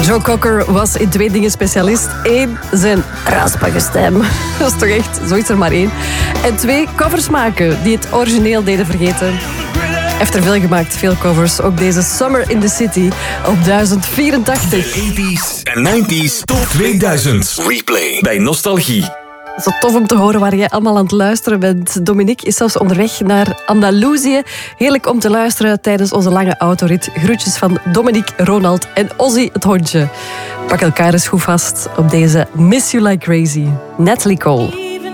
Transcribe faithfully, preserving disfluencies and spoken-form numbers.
Joe Cocker was in twee dingen specialist. Eén, zijn raspige stem. Dat is toch echt, zo is er maar één. En twee, covers maken die het origineel deden vergeten. Hij heeft er veel gemaakt, veel covers. Ook deze Summer in the City op duizend vierentachtig. tachtiger en negentiger top tweeduizend. Replay bij Nostalgie. Zo tof om te horen waar jij allemaal aan het luisteren bent. Dominique is zelfs onderweg naar Andalusië. Heerlijk om te luisteren tijdens onze lange autorit. Groetjes van Dominique, Ronald en Ozzy het hondje. Pak elkaar eens goed vast op deze Miss You Like Crazy. Natalie Cole.